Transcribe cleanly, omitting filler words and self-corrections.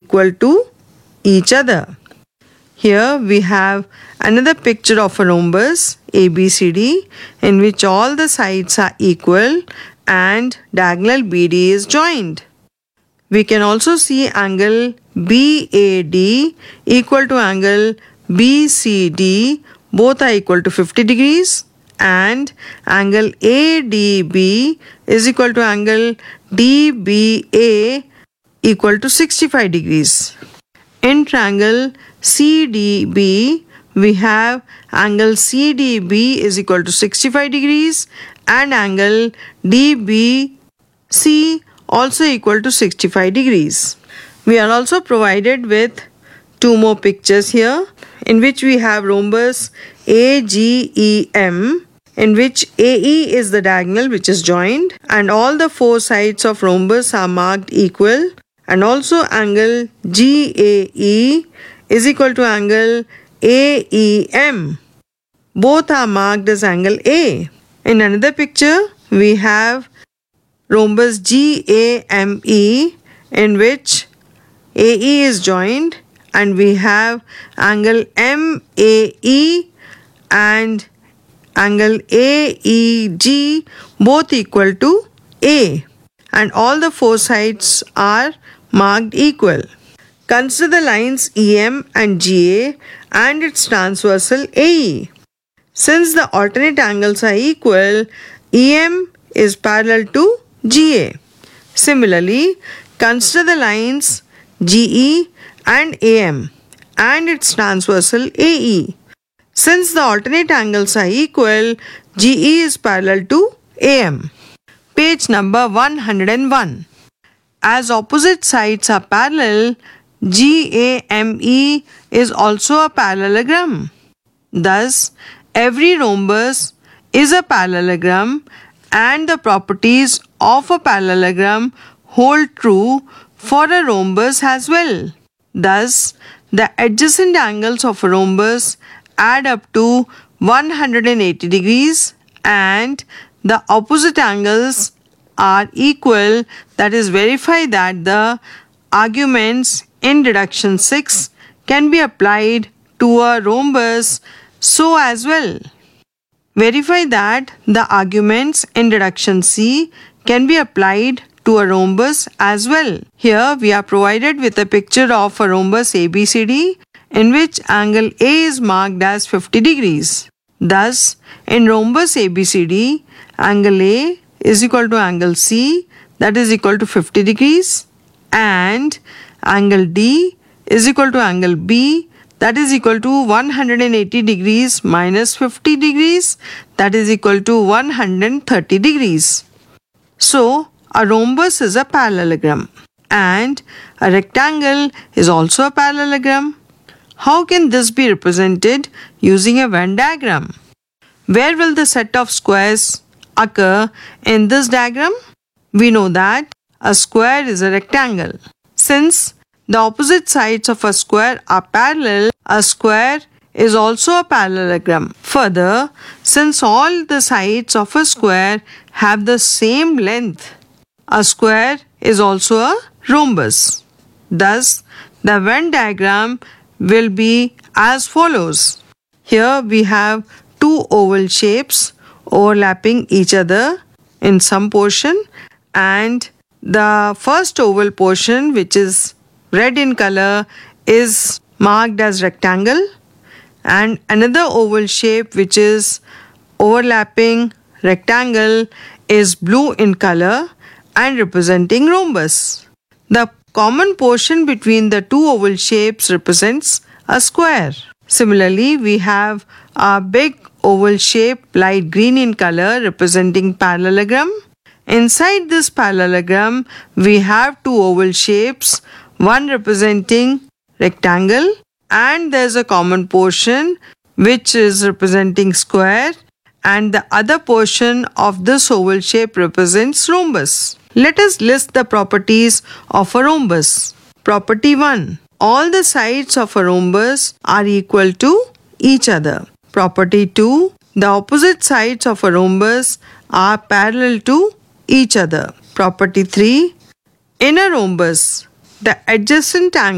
equal to each other. Here we have another picture of a rhombus ABCD in which all the sides are equal and diagonal BD is joined. We can also see angle BAD equal to angle BCD, both are equal to 50 degrees, and angle ADB is equal to angle DBA equal to 65 degrees. In triangle CDB, we have angle CDB is equal to 65 degrees and angle DBC also equal to 65 degrees. We are also provided with two more pictures here in which we have rhombus AGEM, in which AE is the diagonal which is joined and all the four sides of rhombus are marked equal, and also angle GAE is equal to angle AEM. Both are marked as angle A. In another picture, we have rhombus GAME in which AE is joined and we have angle MAE and angle AEG both equal to A, and all the four sides are marked equal. Consider the lines EM and GA and its transversal AE. Since the alternate angles are equal, EM is parallel to GA. Similarly, consider the lines GE and AM and its transversal AE. Since the alternate angles are equal, GE is parallel to AM. Page number 101. As opposite sides are parallel, GAME is also a parallelogram. Thus, every rhombus is a parallelogram and the properties of a parallelogram hold true for a rhombus as well. Thus, the adjacent angles of a rhombus add up to 180 degrees and the opposite angles are equal. That is, verify that the arguments in deduction 6 can be applied to a rhombus so as well. Verify that the arguments in deduction C can be applied to a rhombus as well. Here we are provided with a picture of a rhombus ABCD in which angle A is marked as 50 degrees. Thus, in rhombus ABCD, angle A is equal to angle C, that is equal to 50 degrees, and angle D is equal to angle B, that is equal to 180 degrees minus 50 degrees, that is equal to 130 degrees. So, a rhombus is a parallelogram and a rectangle is also a parallelogram. How can this be represented using a Venn diagram? Where will the set of squares occur in this diagram? We know that a square is a rectangle. Since the opposite sides of a square are parallel, a square is also a parallelogram. Further, since all the sides of a square have the same length, a square is also a rhombus. Thus, the Venn diagram will be as follows. Here we have two oval shapes overlapping each other in some portion, and the first oval portion, which is red in color, is marked as rectangle, and another oval shape which is overlapping rectangle is blue in color and representing rhombus. The common portion between the two oval shapes represents a square. Similarly, we have a big oval shape light green in color representing parallelogram. Inside this parallelogram, we have two oval shapes, one representing rectangle, and there's a common portion which is representing square, and the other portion of this oval shape represents rhombus. Let us list the properties of a rhombus. Property 1. All the sides of a rhombus are equal to each other. Property 2. The opposite sides of a rhombus are parallel to each other. Property 3. In a rhombus, the adjacent angles